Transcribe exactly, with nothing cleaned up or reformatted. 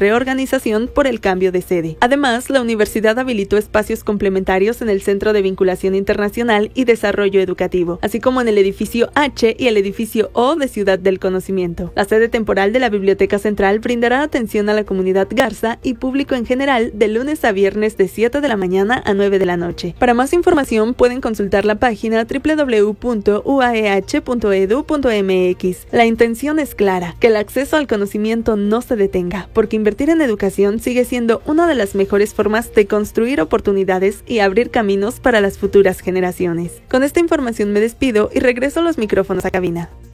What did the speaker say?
reorganización por el cambio de sede. Además, la universidad habilitó espacios complementarios en el Centro de Vinculación Internacional y Desarrollo Educativo, así como en el edificio H y el edificio O de Ciudad del Conocimiento. La sede temporal de la Biblioteca Central brindará atención a la comunidad Garza y público en general de lunes a viernes de siete de la mañana a nueve de la noche. Para más información pueden consultar la página doble u doble u doble u punto u a e hache punto e d u punto m x. La intención es clara, que el acceso al conocimiento no se detenga, porque invertir en educación sigue siendo una de las mejores formas de construir oportunidades y abrir caminos para las futuras generaciones. Con esta información me despido y regreso los micrófonos a cabina.